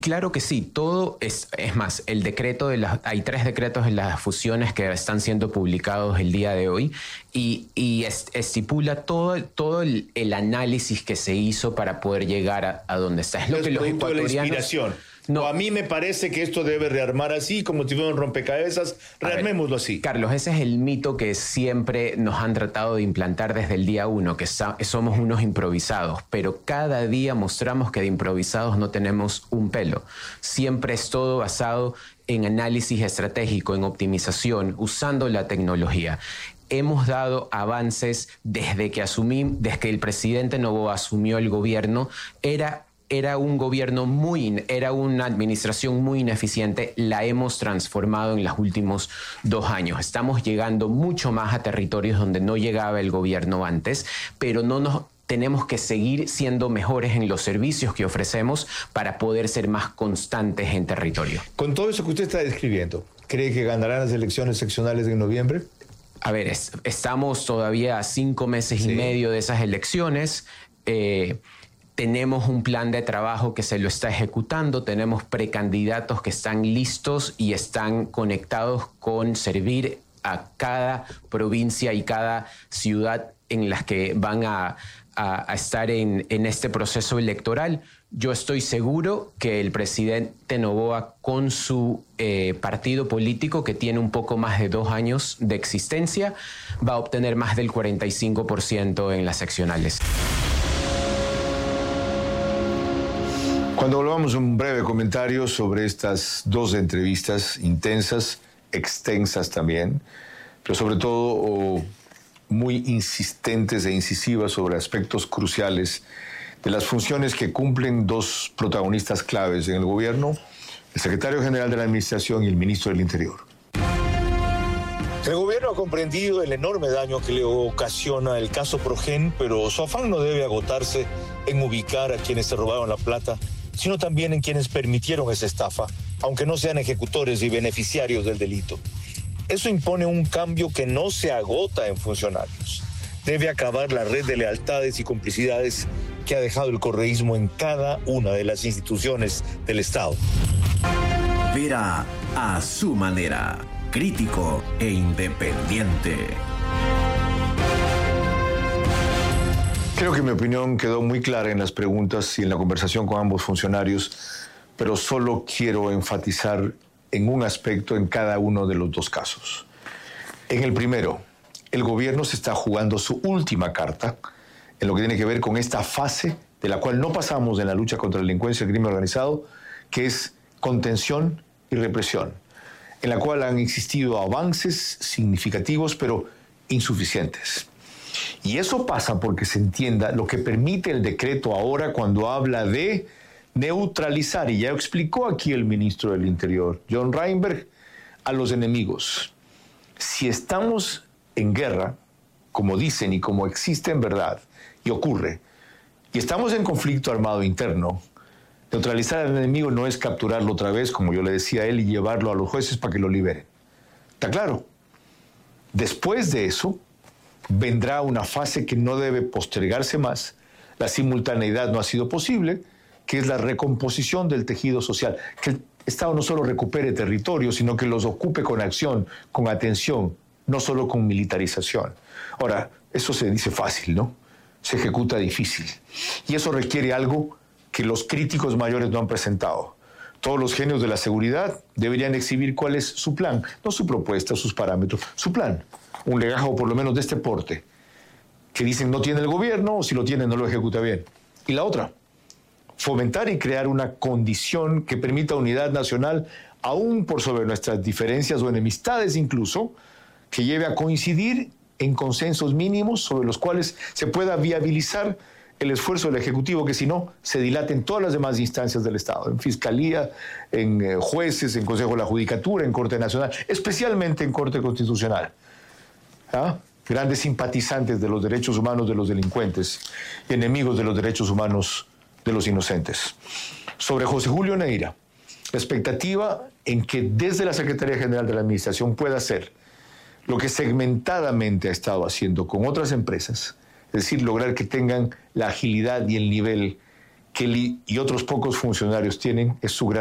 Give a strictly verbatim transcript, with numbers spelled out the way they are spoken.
Claro que sí, todo es, es más, el decreto de las, hay tres decretos de las fusiones que están siendo publicados el día de hoy y, y es, estipula todo, todo el, el análisis que se hizo para poder llegar a, a donde está. Es lo que los ecuatorianos... de la inspiración. No. A mí me parece que esto debe rearmar así, como si fuera un rompecabezas, rearmémoslo así. Carlos, ese es el mito que siempre nos han tratado de implantar desde el día uno, que somos unos improvisados, pero cada día mostramos que de improvisados no tenemos un pelo. Siempre es todo basado en análisis estratégico, en optimización, usando la tecnología. Hemos dado avances desde que asumí, desde que el presidente Noboa asumió el gobierno, era... Era un gobierno muy, era una administración muy ineficiente, la hemos transformado en los últimos dos años. Estamos llegando mucho más a territorios donde no llegaba el gobierno antes, pero no nos tenemos que seguir siendo mejores en los servicios que ofrecemos para poder ser más constantes en territorio. Con todo eso que usted está describiendo, ¿cree que ganarán las elecciones seccionales en noviembre? A ver, es, estamos todavía a cinco meses sí. y medio de esas elecciones. Eh, Tenemos un plan de trabajo que se lo está ejecutando, tenemos precandidatos que están listos y están conectados con servir a cada provincia y cada ciudad en las que van a, a, a estar en, en este proceso electoral. Yo estoy seguro que el presidente Noboa, con su eh, partido político, que tiene un poco más de dos años de existencia, va a obtener más del cuarenta y cinco por ciento en las seccionales. Cuando volvamos, un breve comentario sobre estas dos entrevistas intensas, extensas también, pero sobre todo oh, muy insistentes e incisivas sobre aspectos cruciales de las funciones que cumplen dos protagonistas claves en el gobierno, el secretario general de la Administración y el ministro del Interior. El gobierno ha comprendido el enorme daño que le ocasiona el caso Progen, pero su afán no debe agotarse en ubicar a quienes se robaron la plata, sino también en quienes permitieron esa estafa, aunque no sean ejecutores y beneficiarios del delito. Eso impone un cambio que no se agota en funcionarios. Debe acabar la red de lealtades y complicidades que ha dejado el correísmo en cada una de las instituciones del Estado. Verá a su manera, crítico e independiente. Creo que mi opinión quedó muy clara en las preguntas y en la conversación con ambos funcionarios, pero solo quiero enfatizar en un aspecto en cada uno de los dos casos. En el primero, el gobierno se está jugando su última carta en lo que tiene que ver con esta fase de la cual no pasamos en la lucha contra la delincuencia y el crimen organizado, que es contención y represión, en la cual han existido avances significativos, pero insuficientes. Y eso pasa porque se entienda lo que permite el decreto ahora cuando habla de neutralizar, y ya explicó aquí el ministro del Interior, John Reinberg, a los enemigos. Si estamos en guerra, como dicen y como existe en verdad, y ocurre, y estamos en conflicto armado interno, neutralizar al enemigo no es capturarlo otra vez, como yo le decía a él, y llevarlo a los jueces para que lo liberen. ¿Está claro? Después de eso, vendrá una fase que no debe postergarse más. La simultaneidad no ha sido posible, que es la recomposición del tejido social. Que el Estado no solo recupere territorios, sino que los ocupe con acción, con atención, no solo con militarización. Ahora, eso se dice fácil, ¿no? Se ejecuta difícil. Y eso requiere algo que los críticos mayores no han presentado. Todos los genios de la seguridad deberían exhibir cuál es su plan, no su propuesta, sus parámetros, su plan. Un legajo por lo menos de este porte, que dicen no tiene el gobierno, o si lo tiene no lo ejecuta bien. Y la otra, fomentar y crear una condición que permita unidad nacional, aún por sobre nuestras diferencias o enemistades incluso, que lleve a coincidir en consensos mínimos sobre los cuales se pueda viabilizar el esfuerzo del Ejecutivo, que si no, se dilate en todas las demás instancias del Estado, en Fiscalía, en eh, jueces, en Consejo de la Judicatura, en Corte Nacional, especialmente en Corte Constitucional. ¿Ah? Grandes simpatizantes de los derechos humanos de los delincuentes y enemigos de los derechos humanos de los inocentes. Sobre José Julio Neira, la expectativa en que desde la Secretaría General de la Administración pueda hacer lo que segmentadamente ha estado haciendo con otras empresas, es decir, lograr que tengan la agilidad y el nivel que él y otros pocos funcionarios tienen es su gran